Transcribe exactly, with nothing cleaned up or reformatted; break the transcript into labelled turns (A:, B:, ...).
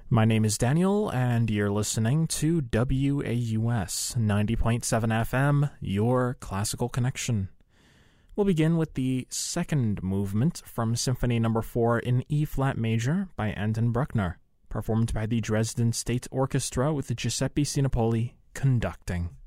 A: My name is Daniel, and you're listening to W A U S ninety point seven F M, your classical connection. We'll begin with the second movement from Symphony Number four in E-flat major by Anton Bruckner, performed by the Dresden State Orchestra with Giuseppe Sinopoli conducting.